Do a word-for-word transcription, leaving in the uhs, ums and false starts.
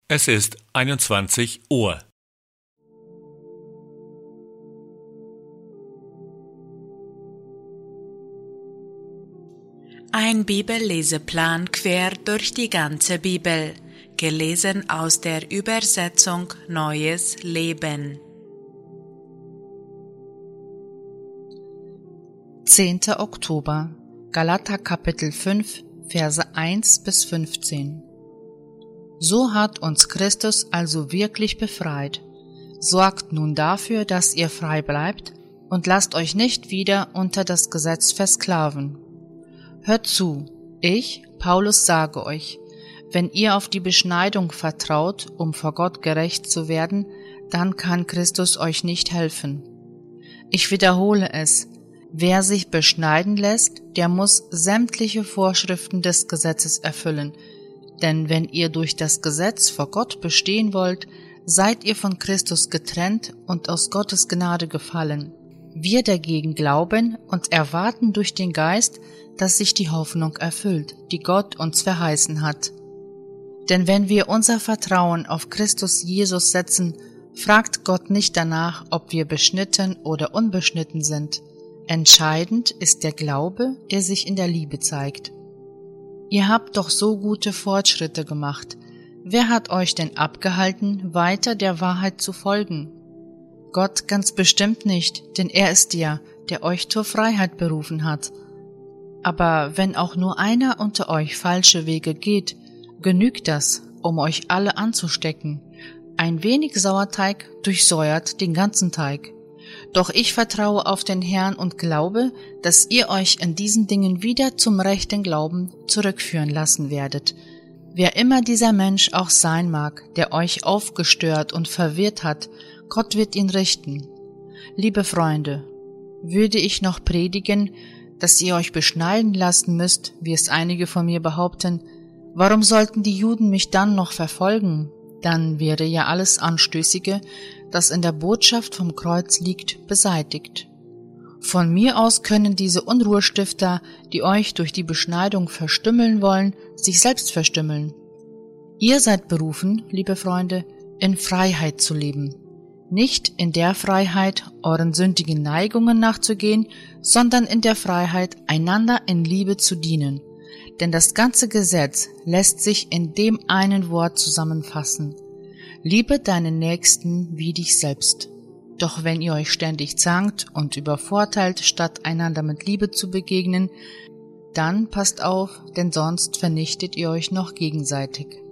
Es ist einundzwanzig Uhr. Ein Bibelleseplan quer durch die ganze Bibel, gelesen aus der Übersetzung Neues Leben. zehnter Oktober, Galater Kapitel fünf, Verse eins bis fünfzehn. So hat uns Christus also wirklich befreit. Sorgt nun dafür, dass ihr frei bleibt und lasst euch nicht wieder unter das Gesetz versklaven. Hört zu, ich, Paulus, sage euch, wenn ihr auf die Beschneidung vertraut, um vor Gott gerecht zu werden, dann kann Christus euch nicht helfen. Ich wiederhole es, wer sich beschneiden lässt, der muss sämtliche Vorschriften des Gesetzes erfüllen, denn wenn ihr durch das Gesetz vor Gott bestehen wollt, seid ihr von Christus getrennt und aus Gottes Gnade gefallen. Wir dagegen glauben und erwarten durch den Geist, dass sich die Hoffnung erfüllt, die Gott uns verheißen hat. Denn wenn wir unser Vertrauen auf Christus Jesus setzen, fragt Gott nicht danach, ob wir beschnitten oder unbeschnitten sind. Entscheidend ist der Glaube, der sich in der Liebe zeigt. Ihr habt doch so gute Fortschritte gemacht. Wer hat euch denn abgehalten, weiter der Wahrheit zu folgen? Gott ganz bestimmt nicht, denn er ist ja, der euch zur Freiheit berufen hat. Aber wenn auch nur einer unter euch falsche Wege geht, genügt das, um euch alle anzustecken. Ein wenig Sauerteig durchsäuert den ganzen Teig. Doch ich vertraue auf den Herrn und glaube, dass ihr euch in diesen Dingen wieder zum rechten Glauben zurückführen lassen werdet. Wer immer dieser Mensch auch sein mag, der euch aufgestört und verwirrt hat, Gott wird ihn richten. Liebe Freunde, würde ich noch predigen, dass ihr euch beschneiden lassen müsst, wie es einige von mir behaupten, warum sollten die Juden mich dann noch verfolgen? Dann wäre ja alles Anstößige, das in der Botschaft vom Kreuz liegt, beseitigt. Von mir aus können diese Unruhestifter, die euch durch die Beschneidung verstümmeln wollen, sich selbst verstümmeln. Ihr seid berufen, liebe Freunde, in Freiheit zu leben. Nicht in der Freiheit, euren sündigen Neigungen nachzugehen, sondern in der Freiheit, einander in Liebe zu dienen. Denn das ganze Gesetz lässt sich in dem einen Wort zusammenfassen. Liebe deinen Nächsten wie dich selbst. Doch wenn ihr euch ständig zankt und übervorteilt, statt einander mit Liebe zu begegnen, dann passt auf, denn sonst vernichtet ihr euch noch gegenseitig.